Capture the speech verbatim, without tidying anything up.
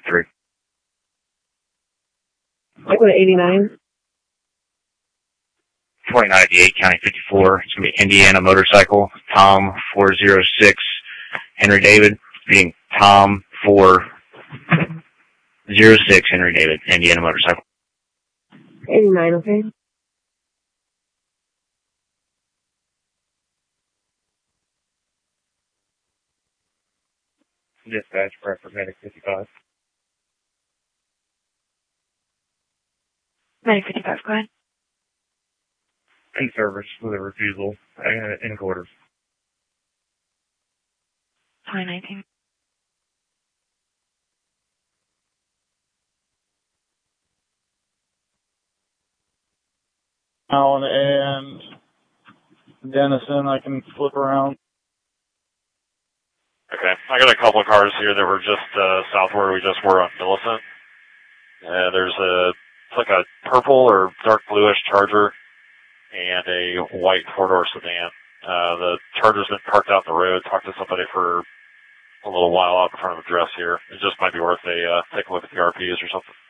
three. Lakewood eighty-nine. twenty-nine eighty-eight, County fifty-four. It's going to be Indiana Motorcycle, Tom four oh six, Henry David, being Tom four oh six, Henry David, Indiana Motorcycle. eighty-nine, okay? Dispatch, Bradford Medic fifty-five. Medic fifty-five, go ahead. In service with a refusal, uh, in quarters. twenty nineteen. Allen and Denison, I can flip around. Okay, I got a couple of cars here that were just uh, south where we just were on Millicent. Uh, there's a, it's like a purple or dark bluish Charger and a white four-door sedan. Uh, the Charger's been parked out in the road. Talked to somebody for a little while out in front of the address here. It just might be worth a uh, take a look at the R Ps or something.